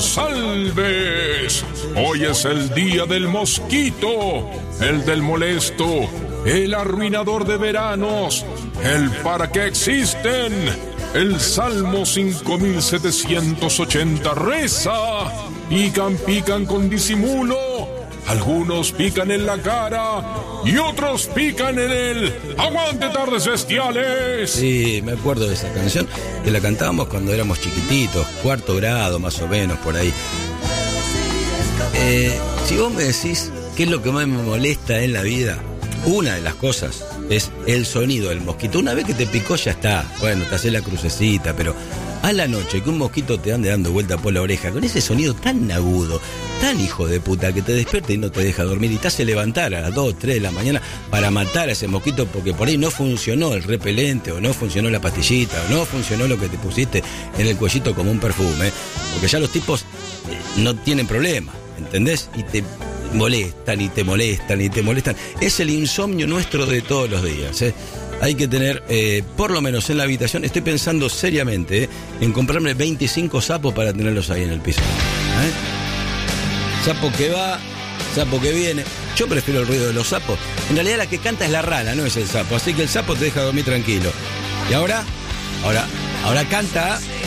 salves. Hoy es el día del mosquito, el del molesto, el arruinador de veranos, el para qué existen. El Salmo 5780 reza: pican, pican con disimulo. Algunos pican en la cara y otros pican en el ¡aguante, tardes bestiales! Sí, me acuerdo de esa canción, que la cantábamos cuando éramos chiquititos, 4º grado más o menos, por ahí. Si vos me decís qué es lo que más me molesta en la vida, una de las cosas es el sonido del mosquito. Una vez que te picó ya está, bueno, te haces la crucecita, pero a la noche que un mosquito te ande dando vuelta por la oreja con ese sonido tan agudo, tan hijo de puta, que te despierta y no te deja dormir y te hace levantar a las 2, 3 de la mañana para matar a ese mosquito porque por ahí no funcionó el repelente o no funcionó la pastillita o no funcionó lo que te pusiste en el cuellito como un perfume, porque ya los tipos no tienen problema, ¿entendés? Y te molestan y te molestan y te molestan. Es el insomnio nuestro de todos los días, ¿eh? Hay que tener, por lo menos en la habitación, estoy pensando seriamente en comprarme 25 sapos para tenerlos ahí en el piso. Sapo que va, sapo que viene. Yo prefiero el ruido de los sapos. En realidad la que canta es la rana, no es el sapo. Así que el sapo te deja dormir tranquilo. Y ahora canta